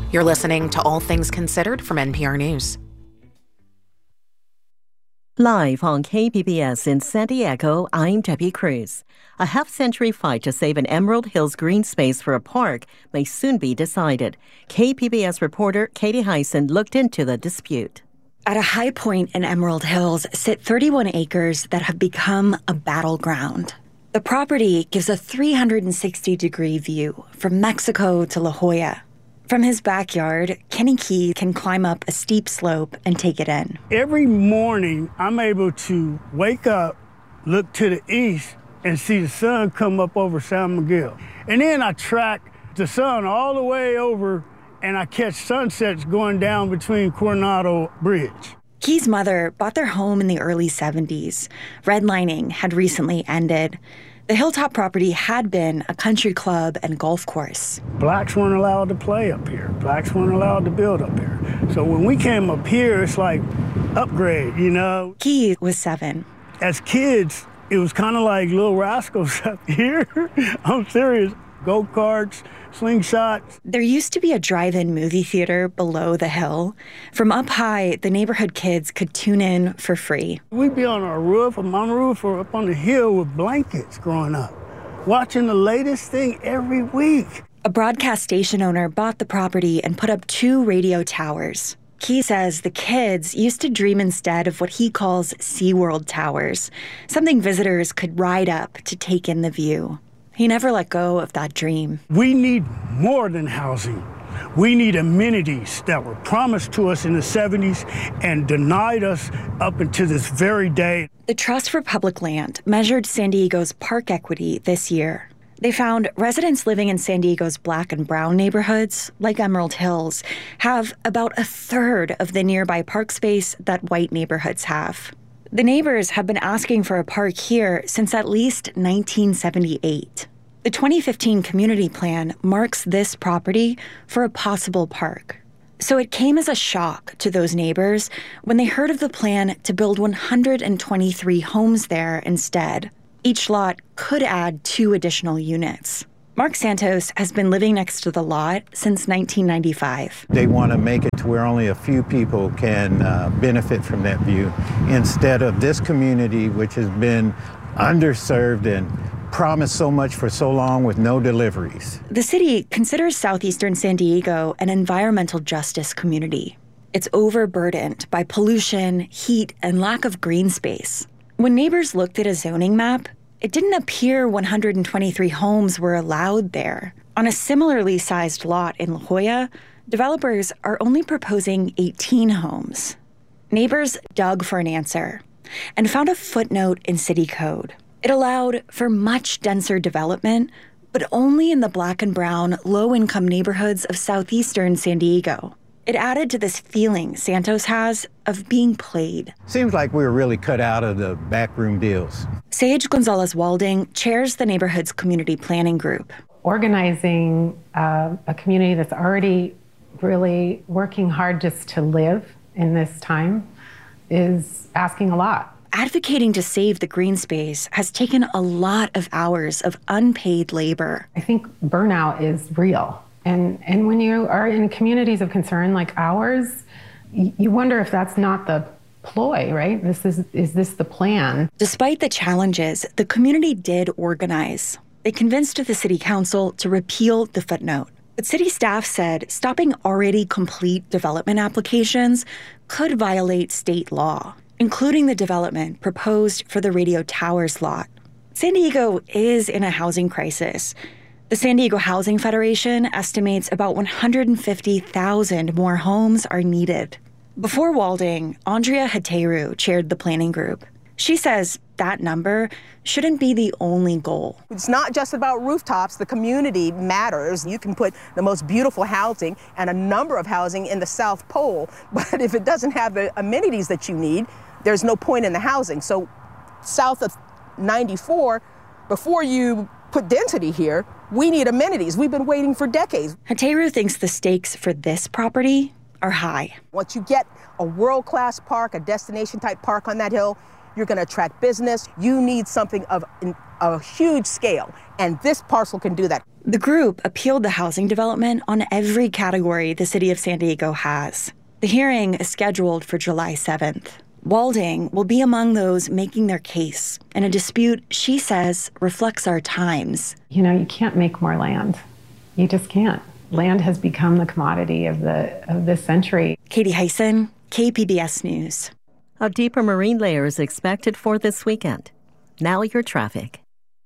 You're listening to All Things Considered from NPR News. Live on KPBS in San Diego, I'm Debbie Cruz. A half-century fight to save an Emerald Hills green space for a park may soon be decided. KPBS reporter Katie Hyson looked into the dispute. At a high point in Emerald Hills sit 31 acres that have become a battleground. The property gives a 360-degree view from Mexico to La Jolla. From his backyard, Kenny Key can climb up a steep slope and take it in. Every morning, I'm able to wake up, look to the east, and see the sun come up over San Miguel. And then I track the sun all the way over, and I catch sunsets going down between Coronado Bridge. Key's mother bought their home in the early 70s. Redlining had recently ended. The hilltop property had been a country club and golf course. Blacks weren't allowed to play up here. Blacks weren't allowed to build up here. So when we came up here, it's like upgrade, you know? Key was 7. As kids, it was kind of like Little Rascals up here. I'm serious. Go-karts, slingshots. There used to be a drive-in movie theater below the hill. From up high, the neighborhood kids could tune in for free. We'd be on our roof, or my roof, or up on the hill with blankets growing up, watching the latest thing every week. A broadcast station owner bought the property and put up 2 radio towers. Key says the kids used to dream instead of what he calls SeaWorld towers, something visitors could ride up to take in the view. He never let go of that dream. We need more than housing. We need amenities that were promised to us in the 70s and denied us up until this very day. The Trust for Public Land measured San Diego's park equity this year. They found residents living in San Diego's black and brown neighborhoods, like Emerald Hills, have about a third of the nearby park space that white neighborhoods have. The neighbors have been asking for a park here since at least 1978. The 2015 community plan marks this property for a possible park. So it came as a shock to those neighbors when they heard of the plan to build 123 homes there instead. Each lot could add 2 additional units. Mark Santos has been living next to the lot since 1995. They want to make it to where only a few people can benefit from that view, instead of this community, which has been underserved and promised so much for so long with no deliveries. The city considers southeastern San Diego an environmental justice community. It's overburdened by pollution, heat, and lack of green space. When neighbors looked at a zoning map, it didn't appear 123 homes were allowed there. On a similarly sized lot in La Jolla, developers are only proposing 18 homes. Neighbors dug for an answer and found a footnote in city code. It allowed for much denser development, but only in the black and brown, low-income neighborhoods of southeastern San Diego. It added to this feeling Santos has of being played. Seems like we were really cut out of the backroom deals. Sage Gonzalez-Walding chairs the neighborhood's community planning group. Organizing a community that's already really working hard just to live in this time is asking a lot. Advocating to save the green space has taken a lot of hours of unpaid labor. I think burnout is real. And when you are in communities of concern like ours, you wonder if that's not the ploy, right? Is this the plan? Despite the challenges, the community did organize. They convinced the city council to repeal the footnote. But city staff said stopping already complete development applications could violate state law, including the development proposed for the radio towers lot. San Diego is in a housing crisis. The San Diego Housing Federation estimates about 150,000 more homes are needed. Before Walding, Andrea Hateru chaired the planning group. She says that number shouldn't be the only goal. It's not just about rooftops. The community matters. You can put the most beautiful housing and a number of housing in the South Pole, but if it doesn't have the amenities that you need, there's no point in the housing. So south of 94, before you put density here, we need amenities. We've been waiting for decades. Hateru thinks the stakes for this property are high. Once you get a world-class park, a destination-type park on that hill, you're going to attract business. You need something of a huge scale, and this parcel can do that. The group appealed the housing development on every category the city of San Diego has. The hearing is scheduled for July 7th. Walding will be among those making their case in a dispute she says reflects our times. You know, you can't make more land. You just can't. Land has become the commodity of this century. Katie Hyson, KPBS News. A deeper marine layer is expected for this weekend. Now your traffic.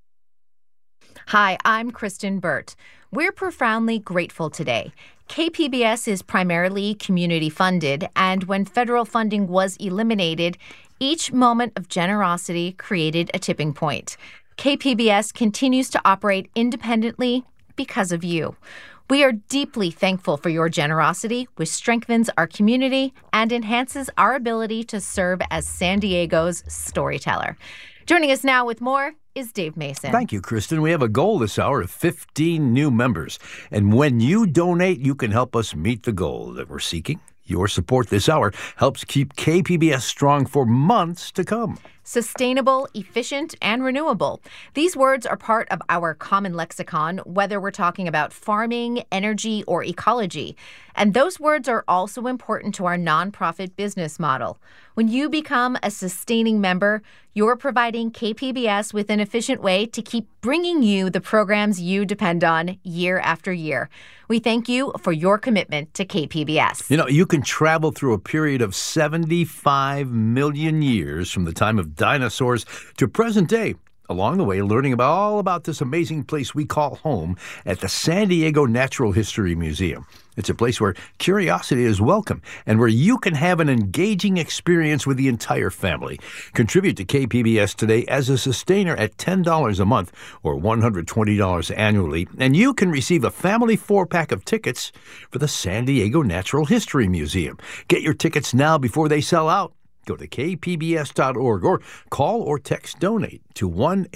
Hi, I'm Kristen Burt. We're profoundly grateful today. KPBS is primarily community funded, and when federal funding was eliminated, each moment of generosity created a tipping point. KPBS continues to operate independently because of you. We are deeply thankful for your generosity, which strengthens our community and enhances our ability to serve as San Diego's storyteller. Joining us now with more is Dave Mason. Thank you, Kristen. We have a goal this hour of 15 new members. And when you donate, you can help us meet the goal that we're seeking. Your support this hour helps keep KPBS strong for months to come. Sustainable, efficient, and renewable. These words are part of our common lexicon, whether we're talking about farming, energy, or ecology. And those words are also important to our nonprofit business model. When you become a sustaining member, you're providing KPBS with an efficient way to keep bringing you the programs you depend on year after year. We thank you for your commitment to KPBS. You know, you can travel through a period of 75 million years from the time of dinosaurs to present day. Along the way, learning all about this amazing place we call home at the San Diego Natural History Museum. It's a place where curiosity is welcome and where you can have an engaging experience with the entire family. Contribute to KPBS today as a sustainer at $10 a month or $120 annually, and you can receive a family 4-pack of tickets for the San Diego Natural History Museum. Get your tickets now before they sell out. Go to kpbs.org or call or text donate to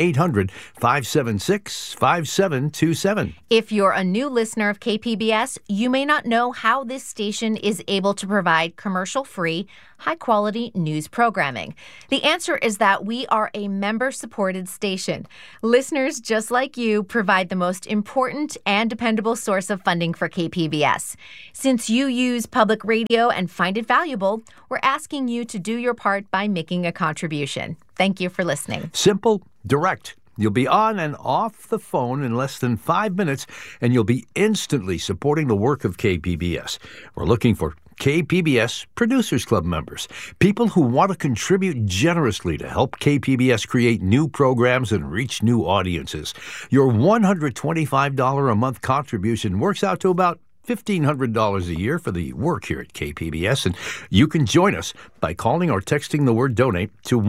1-800-576-5727. If you're a new listener of KPBS, you may not know how this station is able to provide commercial-free, high-quality news programming. The answer is that we are a member-supported station. Listeners just like you provide the most important and dependable source of funding for KPBS. Since you use public radio and find it valuable, we're asking you to do your part by making a contribution. Thank you for listening. Simple, direct. You'll be on and off the phone in less than 5 minutes, and you'll be instantly supporting the work of KPBS. We're looking for KPBS Producers Club members, people who want to contribute generously to help KPBS create new programs and reach new audiences. Your $125 a month contribution works out to about $1,500 a year for the work here at KPBS, and you can join us by calling or texting the word donate to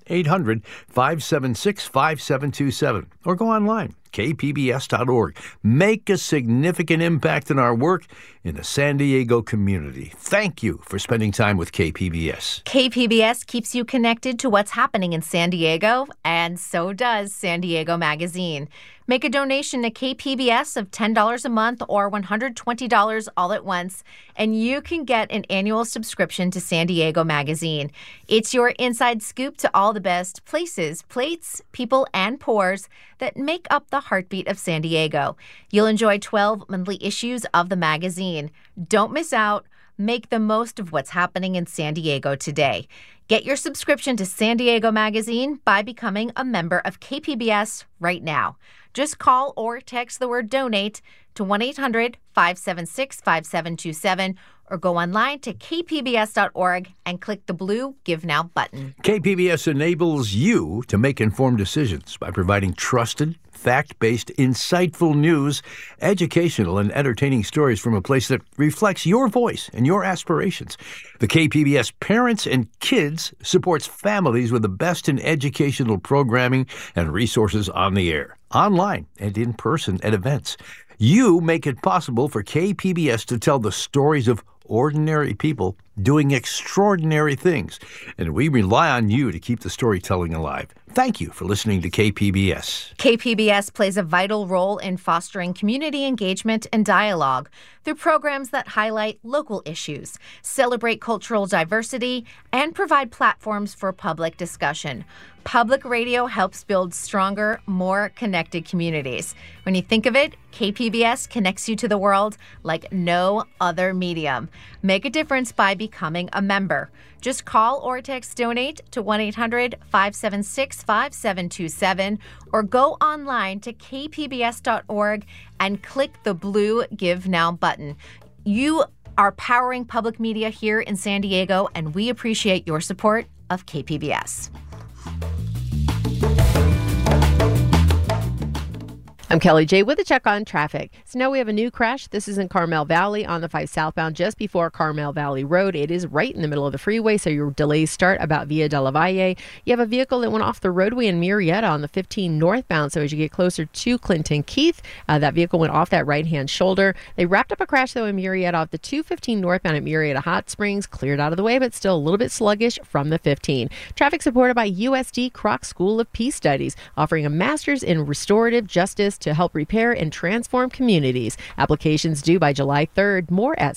1-800-576-5727 or go online, kpbs.org. Make a significant impact in our work in the San Diego community. Thank you for spending time with KPBS. KPBS keeps you connected to what's happening in San Diego, and so does San Diego Magazine. Make a donation to KPBS of $10 a month or $120 all at once, and you can get an annual subscription to San Diego Magazine. It's your inside scoop to all the best places, plates, people, and pours that make up the heartbeat of San Diego. You'll enjoy 12 monthly issues of the magazine. Don't miss out. Make the most of what's happening in San Diego today. Get your subscription to San Diego Magazine by becoming a member of KPBS right now. Just call or text the word donate to 1-800-576-5727 or go online to kpbs.org and click the blue Give Now button. KPBS enables you to make informed decisions by providing trusted, fact-based, insightful news, educational and entertaining stories from a place that reflects your voice and your aspirations. The KPBS Parents and Kids supports families with the best in educational programming and resources on the air, online, and in person at events. You make it possible for KPBS to tell the stories of ordinary people doing extraordinary things, and we rely on you to keep the storytelling alive. Thank you for listening to KPBS. KPBS plays a vital role in fostering community engagement and dialogue through programs that highlight local issues, celebrate cultural diversity, and provide platforms for public discussion. Public radio helps build stronger, more connected communities. When you think of it, KPBS connects you to the world like no other medium. Make a difference by becoming a member. Just call or text donate to 1-800-576-5727 or go online to kpbs.org and click the blue Give Now button. You are powering public media here in San Diego, and we appreciate your support of KPBS. I'm Kelly J with a check on traffic. So now we have a new crash. This is in Carmel Valley on the 5 southbound just before Carmel Valley Road. It is right in the middle of the freeway, so your delays start about Via de la Valle. You have a vehicle that went off the roadway in Murrieta on the 15 northbound, so as you get closer to Clinton Keith, that vehicle went off that right-hand shoulder. They wrapped up a crash, though, in Murrieta off the 215 northbound at Murrieta Hot Springs, cleared out of the way, but still a little bit sluggish from the 15. Traffic supported by USD Kroc School of Peace Studies, offering a master's in restorative justice to help repair and transform communities. Applications due by July 3rd. More at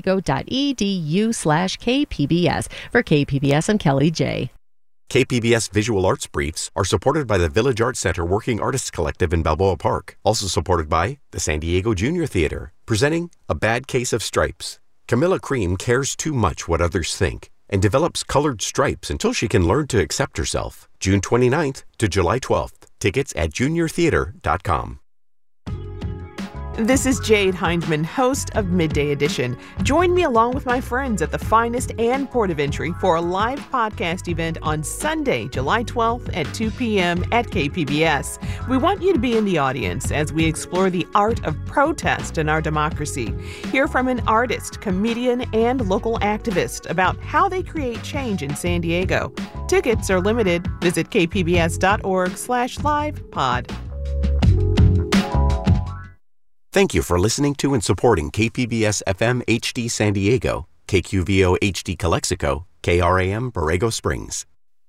sandiego.edu/KPBS. For KPBS, I'm Kelly J. KPBS Visual Arts Briefs are supported by the Village Arts Center Working Artists Collective in Balboa Park. Also supported by the San Diego Junior Theater, presenting A Bad Case of Stripes. Camilla Cream cares too much what others think and develops colored stripes until she can learn to accept herself. June 29th to July 12th. Tickets at juniortheater.com. This is Jade Hindman, host of Midday Edition. Join me along with my friends at the Finest and Port of Entry for a live podcast event on Sunday, July 12th at 2 p.m. at KPBS. We want you to be in the audience as we explore the art of protest in our democracy. Hear from an artist, comedian, and local activist about how they create change in San Diego. Tickets are limited. Visit kpbs.org/livepod. Thank you for listening to and supporting KPBS FM HD San Diego, KQVO HD Calexico, KRAM Borrego Springs.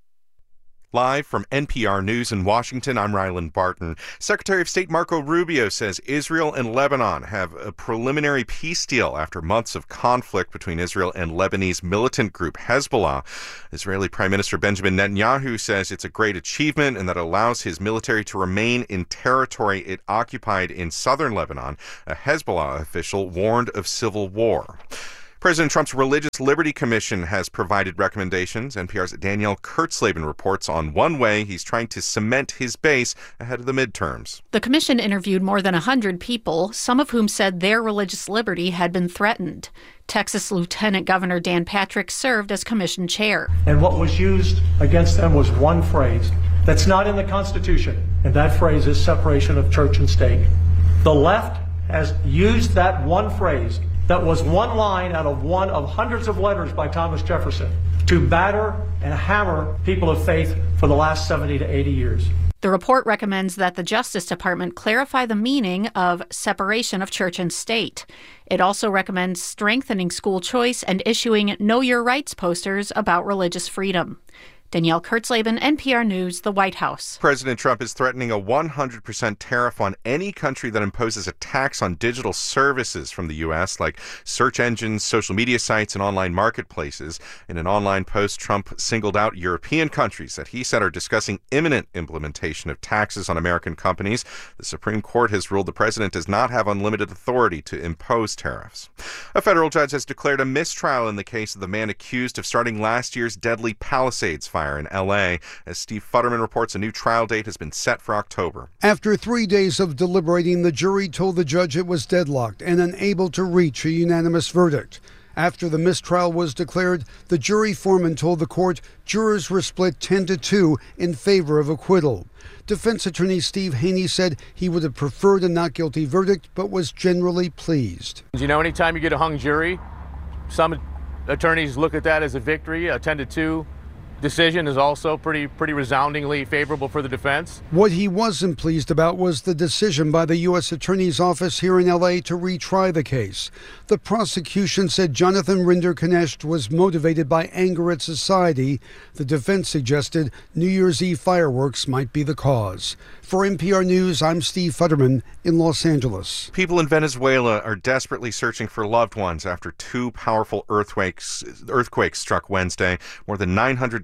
Live from NPR News in Washington, I'm Ryland Barton. Secretary of State Marco Rubio says Israel and Lebanon have a preliminary peace deal after months of conflict between Israel and Lebanese militant group Hezbollah. Israeli Prime Minister Benjamin Netanyahu says it's a great achievement and that it allows his military to remain in territory it occupied in southern Lebanon. A Hezbollah official warned of civil war. President Trump's Religious Liberty Commission has provided recommendations. NPR's Danielle Kurtzleben reports on one way he's trying to cement his base ahead of the midterms. The commission interviewed more than 100 people, some of whom said their religious liberty had been threatened. Texas Lieutenant Governor Dan Patrick served as commission chair. And what was used against them was one phrase that's not in the Constitution, and that phrase is separation of church and state. The left has used that one phrase that was one line out of one of hundreds of letters by Thomas Jefferson to batter and hammer people of faith for the last 70 to 80 years. The report recommends that the Justice Department clarify the meaning of separation of church and state. It also recommends strengthening school choice and issuing Know Your Rights posters about religious freedom. Danielle Kurtzleben, NPR News, the White House. President Trump is threatening a 100% tariff on any country that imposes a tax on digital services from the U.S., like search engines, social media sites, and online marketplaces. In an online post, Trump singled out European countries that he said are discussing imminent implementation of taxes on American companies. The Supreme Court has ruled the president does not have unlimited authority to impose tariffs. A federal judge has declared a mistrial in the case of the man accused of starting last year's deadly Palisades fire in L.A. As Steve Futterman reports, a new trial date has been set for October. After 3 days of deliberating, the jury told the judge it was deadlocked and unable to reach a unanimous verdict. After the mistrial was declared, the jury foreman told the court jurors were split 10-2 in favor of acquittal. Defense attorney Steve Haney said he would have preferred a not guilty verdict, but was generally pleased. You know, anytime you get a hung jury, some attorneys look at that as a victory. A 10-2 decision is also pretty resoundingly favorable for the defense. What he wasn't pleased about was the decision by the U.S. Attorney's Office here in L.A. to retry the case. The prosecution said Jonathan Rinder-Knecht was motivated by anger at society. The defense suggested New Year's Eve fireworks might be the cause. For NPR News, I'm Steve Futterman in Los Angeles. People in Venezuela are desperately searching for loved ones after two powerful earthquakes struck Wednesday. More than 900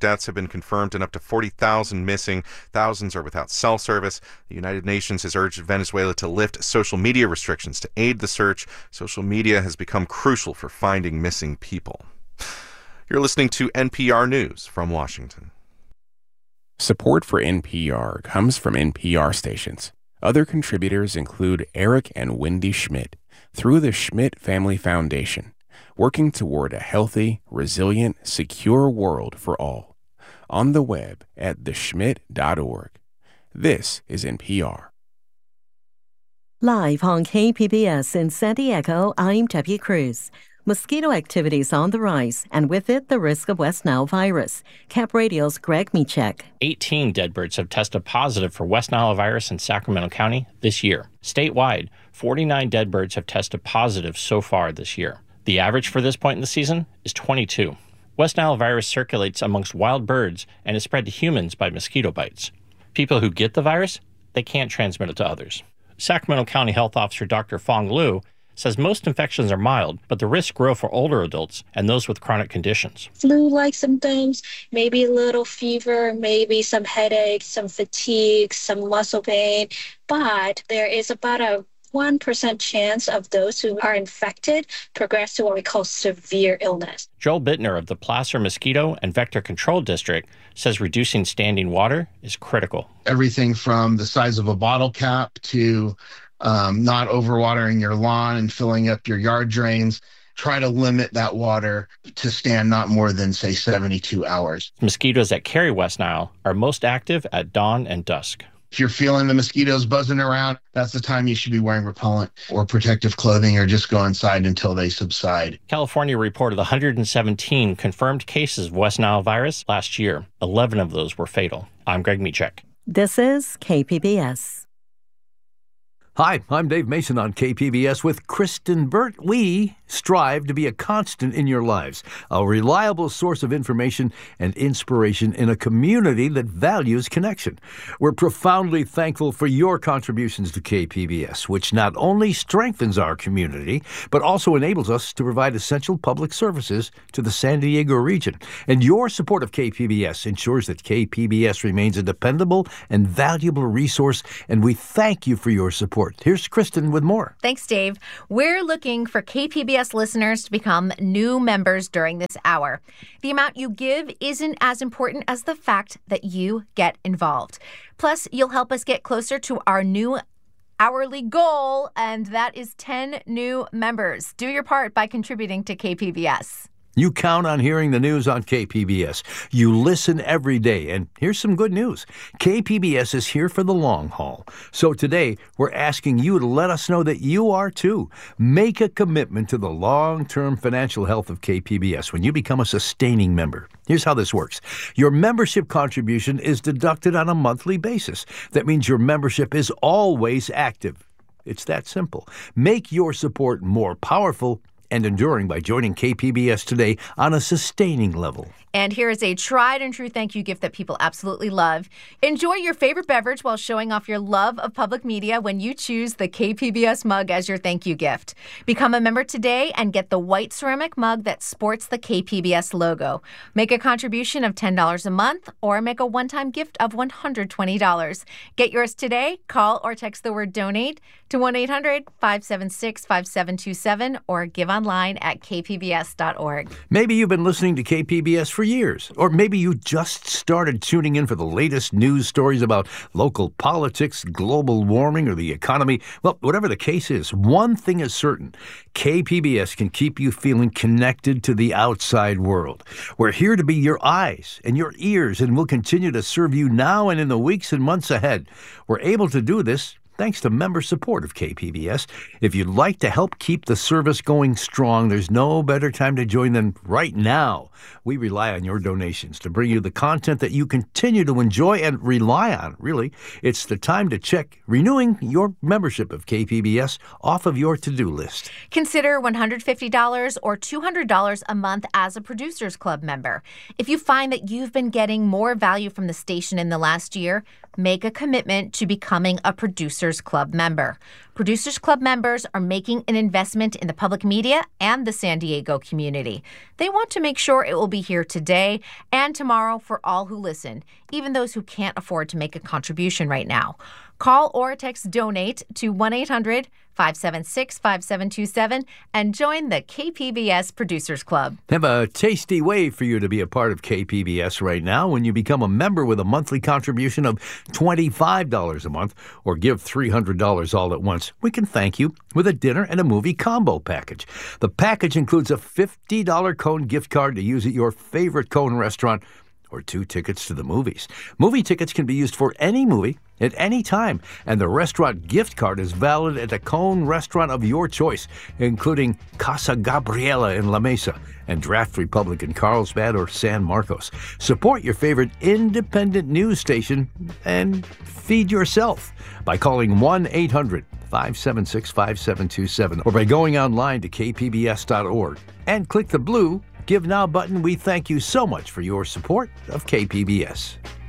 deaths have been confirmed and up to 40,000 missing. Thousands are without cell service. The United Nations has urged Venezuela to lift social media restrictions to aid the search. Social media has become crucial for finding missing people. You're listening to NPR News from Washington. Support for NPR comes from NPR stations. Other contributors include Eric and Wendy Schmidt through the Schmidt Family Foundation, working toward a healthy, resilient, secure world for all. On the web at theschmidt.org. This is NPR. Live on KPBS in San Diego, I'm Debbie Cruz. Mosquito activity is on the rise, and with it, the risk of West Nile virus. Cap Radio's Greg Michek. 18 dead birds have tested positive for West Nile virus in Sacramento County this year. Statewide, 49 dead birds have tested positive so far this year. The average for this point in the season is 22. West Nile virus circulates amongst wild birds and is spread to humans by mosquito bites. People who get the virus, they can't transmit it to others. Sacramento County Health Officer Dr. Fong Liu says most infections are mild, but the risks grow for older adults and those with chronic conditions. Flu-like symptoms, maybe a little fever, maybe some headache, some fatigue, some muscle pain, but there is about a 1% chance of those who are infected progress to what we call severe illness. Joel Bittner of the Placer Mosquito and Vector Control District says reducing standing water is critical. Everything from the size of a bottle cap to not overwatering your lawn and filling up your yard drains. Try to limit that water to stand not more than, say, 72 hours. Mosquitoes that carry West Nile are most active at dawn and dusk. If you're feeling the mosquitoes buzzing around, that's the time you should be wearing repellent or protective clothing or just go inside until they subside. California reported 117 confirmed cases of West Nile virus last year. 11 of those were fatal. I'm Greg Michek. This is KPBS. Hi, I'm Dave Mason on KPBS with Kristen Burt. We strive to be a constant in your lives, a reliable source of information and inspiration in a community that values connection. We're profoundly thankful for your contributions to KPBS, which not only strengthens our community, but also enables us to provide essential public services to the San Diego region. And your support of KPBS ensures that KPBS remains a dependable and valuable resource, and we thank you for your support. Here's Kristen with more. Thanks, Dave. We're looking for KPBS listeners to become new members during this hour. The amount you give isn't as important as the fact that you get involved. Plus, you'll help us get closer to our new hourly goal, and that is 10 new members. Do your part by contributing to KPBS. You count on hearing the news on KPBS. You listen every day, and here's some good news. KPBS is here for the long haul. So today, we're asking you to let us know that you are too. Make a commitment to the long-term financial health of KPBS when you become a sustaining member. Here's how this works. Your membership contribution is deducted on a monthly basis. That means your membership is always active. It's that simple. Make your support more powerful and enduring by joining KPBS today on a sustaining level. And here is a tried and true thank you gift that people absolutely love. Enjoy your favorite beverage while showing off your love of public media when you choose the KPBS mug as your thank you gift. Become a member today and get the white ceramic mug that sports the KPBS logo. Make a contribution of $10 a month or make a one-time gift of $120. Get yours today. Call or text the word donate to 1-800-576-5727 or give online at kpbs.org. Maybe you've been listening to KPBS for years, or maybe you just started tuning in for the latest news stories about local politics, global warming, or the economy. Well, whatever the case is, one thing is certain. KPBS can keep you feeling connected to the outside world. We're here to be your eyes and your ears, and we'll continue to serve you now and in the weeks and months ahead. We're able to do this thanks to member support of KPBS. If you'd like to help keep the service going strong, there's no better time to join than right now. We rely on your donations to bring you the content that you continue to enjoy and rely on, really. It's the time to check renewing your membership of KPBS off of your to-do list. Consider $150 or $200 a month as a Producers Club member. If you find that you've been getting more value from the station in the last year, make a commitment to becoming a Producers Club member. Producers Club members are making an investment in the public media and the San Diego community. They want to make sure it will be here today and tomorrow for all who listen, even those who can't afford to make a contribution right now. Call or text DONATE to 1-800-576-5727 and join the KPBS Producers Club. Have a tasty way for you to be a part of KPBS right now when you become a member with a monthly contribution of $25 a month or give $300 all at once. We can thank you with a dinner and a movie combo package. The package includes a $50 Cone gift card to use at your favorite Cone restaurant or 2 tickets to the movies. Movie tickets can be used for any movie at any time, and the restaurant gift card is valid at a Cone restaurant of your choice, including Casa Gabriela in La Mesa and Draft Republic in Carlsbad or San Marcos. Support your favorite independent news station and feed yourself by calling 1-800-576-5727 or by going online to kpbs.org and click the blue Give Now button. We thank you so much for your support of KPBS.